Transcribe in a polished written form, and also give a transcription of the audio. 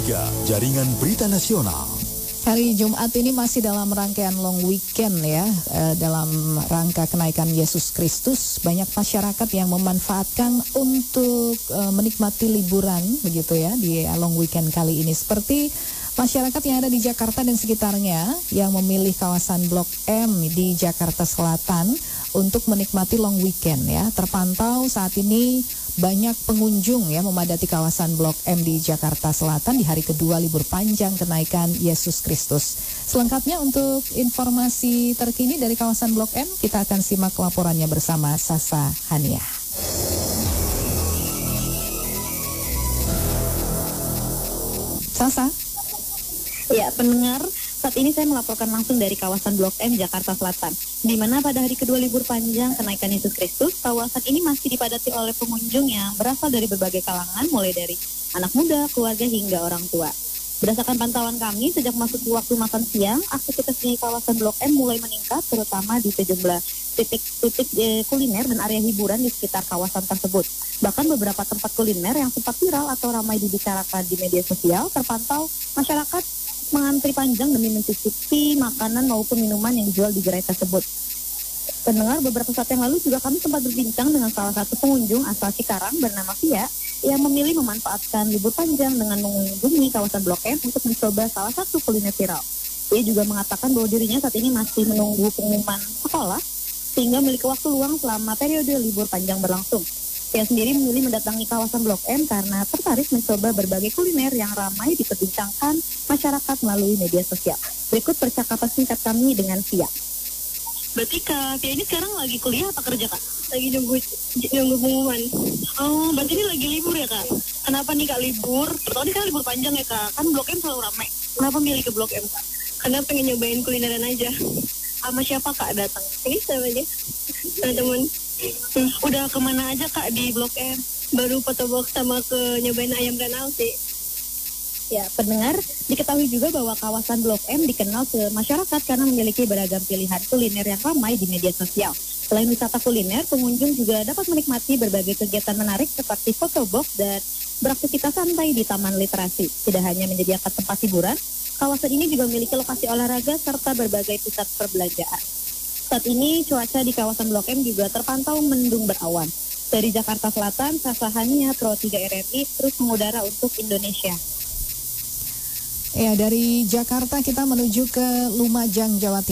3, Jaringan Berita Nasional. Hari Jumat ini masih dalam rangkaian long weekend ya, dalam rangka kenaikan Yesus Kristus. Banyak masyarakat yang memanfaatkan untuk menikmati liburan begitu ya di long weekend kali ini. Seperti masyarakat yang ada di Jakarta dan sekitarnya yang memilih kawasan Blok M di Jakarta Selatan untuk menikmati long weekend ya. Terpantau saat ini banyak pengunjung ya memadati kawasan Blok M di Jakarta Selatan di hari kedua libur panjang kenaikan Yesus Kristus. Selengkapnya untuk informasi terkini dari kawasan Blok M, kita akan simak laporannya bersama Sasa Hania. Sasa? Ya, pendengar, saat ini saya melaporkan langsung dari kawasan Blok M, Jakarta Selatan, di mana pada hari kedua libur panjang kenaikan Yesus Kristus, kawasan ini masih dipadati oleh pengunjung yang berasal dari berbagai kalangan, mulai dari anak muda, keluarga, hingga orang tua. Berdasarkan pantauan kami, sejak masuk waktu makan siang, aktivitas di kawasan Blok M mulai meningkat, terutama di sejumlah titik kuliner dan area hiburan di sekitar kawasan tersebut. Bahkan beberapa tempat kuliner yang sempat viral atau ramai dibicarakan di media sosial, terpantau masyarakat mengantri panjang demi mencicipi makanan maupun minuman yang dijual di gerai tersebut. Pendengar, beberapa saat yang lalu juga kami sempat berbincang dengan salah satu pengunjung asal Cikarang bernama Via yang memilih memanfaatkan libur panjang dengan mengunjungi kawasan Blok M untuk mencoba salah satu kuliner viral. Ia juga mengatakan bahwa dirinya saat ini masih menunggu pengumuman sekolah sehingga memiliki waktu luang selama periode libur panjang berlangsung. Saya sendiri memilih mendatangi kawasan Blok M karena tertarik mencoba berbagai kuliner yang ramai diperbincangkan masyarakat melalui media sosial. Berikut percakapan singkat kami dengan Via. Berarti Kak Via ini sekarang lagi kuliah apa kerja, Kak? Lagi nunggu pengumuman. Oh, berarti ini lagi libur ya, Kak? Kenapa nih Kak libur? Pertama ini kan libur panjang ya, Kak? Kan Blok M selalu ramai. Kenapa milih ke Blok M, Kak? Karena pengen nyobain kulineran aja. Sama siapa Kak datang? Ini sama aja. Teman-teman. Udah kemana aja Kak di Blok M? Baru fotobox sama ke nyobain ayam Renal sih. Ya, pendengar, diketahui juga bahwa kawasan Blok M dikenal ke masyarakat karena memiliki beragam pilihan kuliner yang ramai di media sosial. Selain wisata kuliner, pengunjung juga dapat menikmati berbagai kegiatan menarik seperti fotobox dan beraktivitas santai di taman literasi. Tidak hanya menyediakan tempat hiburan, kawasan ini juga memiliki lokasi olahraga serta berbagai pusat perbelanjaan. Saat ini cuaca di kawasan Blok M juga terpantau mendung berawan. Dari Jakarta Selatan, Sasa Hania, Pro 3 RRI terus mengudara untuk Indonesia. Ya, dari Jakarta kita menuju ke Lumajang, Jawa Timur.